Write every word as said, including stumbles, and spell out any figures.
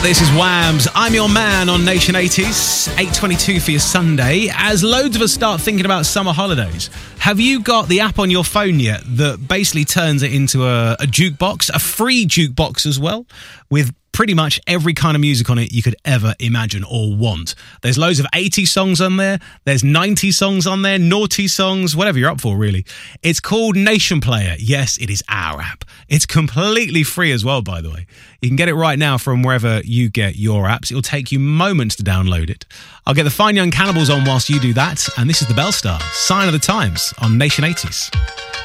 This is Whams. I'm your man on Nation eighties, eight twenty-two for your Sunday. As loads of us start thinking about summer holidays, have you got the app on your phone yet that basically turns it into a, a jukebox, a free jukebox as well, with pretty much every kind of music on it you could ever imagine or want? There's loads of eighties songs on there. There's nineties songs on there, naughty songs, whatever you're up for, really. It's called Nation Player. Yes, it is our app. It's completely free as well, by the way. You can get it right now from wherever you get your apps. It'll take you moments to download it. I'll get the Fine Young Cannibals on whilst you do that. And this is the Bellstar, Sign of the Times on Nation eighties.